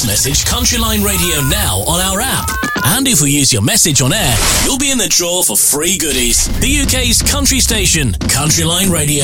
voice message Countryline Radio now on our app. And if we use your message on air, you'll be in the draw for free goodies. The UK's country station, Countryline Radio.